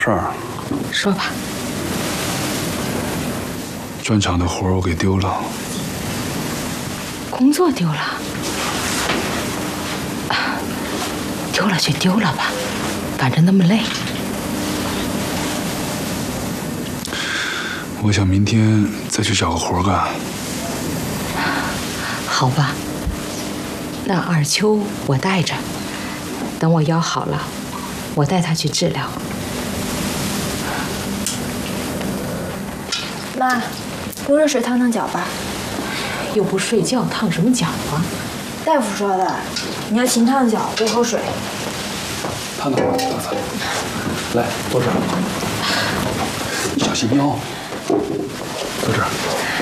事儿。 说吧。 砖厂的活我给丢了。 工作丢了？丢了就丢了吧，反正那么累。 我想明天再去找个活干。 好吧。那二秋我带着，等我腰好了，我带他去治疗。 妈，用热水烫烫脚吧。 又不睡觉，烫什么脚啊？ 大夫说的，你要勤烫脚，多喝水。 烫烫吧，大子。来，坐这儿。小心腰。坐这儿。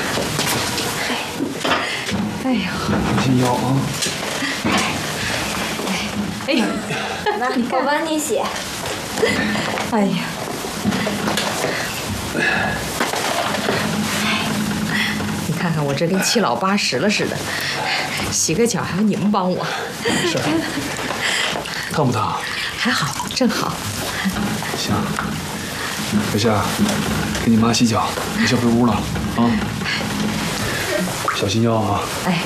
哎呀， 小心腰啊！ 哎呀， 妈，我帮你洗。 哎呀。你看看我这跟七老八十了似的，洗个脚还要你们帮我。 是。烫不烫？ 还好，正好。 行。小夏，给你妈洗脚，你先回屋了啊。小心腰啊！ 哎。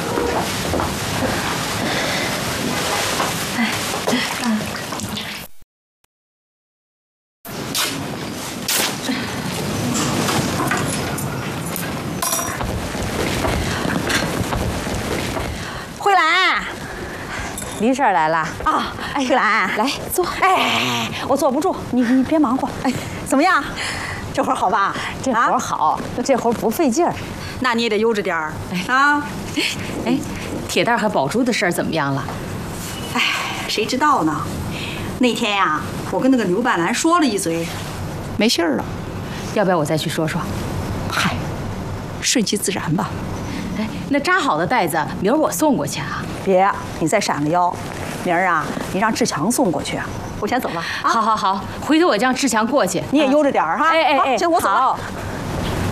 慧兰， 林婶来了啊！哎，慧兰， 来坐。 哎，我坐不住，你别忙活。哎，怎么样？这活儿好吧？ 这活儿好，这活儿不费劲儿。 那你也得悠着点儿啊！ 哎，铁蛋和宝珠的事儿怎么样了？ 哎，谁知道呢？那天呀，我跟那个刘半兰说了一嘴，没信儿了。 要不要我再去说说？ 嗨，顺其自然吧。 哎，那扎好的袋子，明儿我送过去啊。 别，你再闪个腰，明儿啊，你让志强送过去。我先走了。 好好好，回头我叫志强过去。 你也悠着点儿哈。 哎哎哎， 行，我走了。